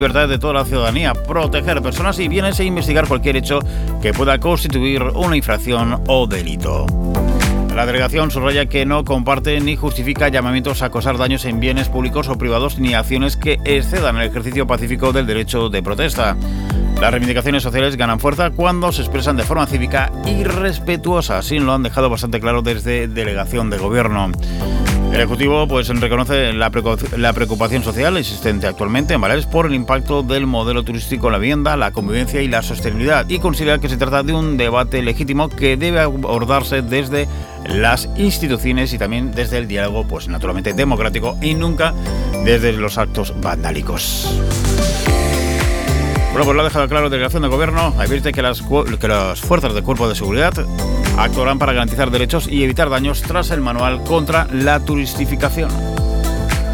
libertad de toda la ciudadanía, proteger personas y bienes e investigar cualquier hecho que pueda constituir una infracción o delito. La delegación subraya que no comparte ni justifica llamamientos a causar daños en bienes públicos o privados ni acciones que excedan el ejercicio pacífico del derecho de protesta. Las reivindicaciones sociales ganan fuerza cuando se expresan de forma cívica y respetuosa, así lo han dejado bastante claro desde Delegación de Gobierno. El Ejecutivo reconoce la preocupación social existente actualmente en Baleares por el impacto del modelo turístico en la vivienda, la convivencia y la sostenibilidad, y considera que se trata de un debate legítimo que debe abordarse desde las instituciones y también desde el diálogo, naturalmente democrático, y nunca desde los actos vandálicos. Bueno, lo ha dejado claro la Delegación de Gobierno. Advierte que las fuerzas del Cuerpo de Seguridad actuarán para garantizar derechos y evitar daños tras el manual contra la turistificación.